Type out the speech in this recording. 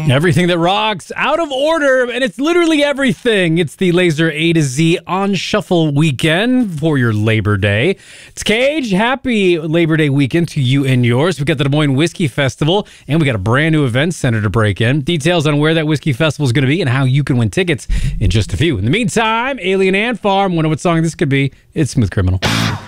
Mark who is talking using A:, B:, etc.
A: Everything that rocks, out of order, and it's literally everything. It's the Laser A to Z on Shuffle weekend for your Labor Day. It's Cage. Happy Labor Day weekend to you and yours. We got the Des Moines Whiskey Festival, and we got a brand new event center to break in. Details on where that whiskey festival is going to be and how you can win tickets in just a few. In the meantime, Alien Ant Farm. Wonder what song this could be. It's Smooth Criminal.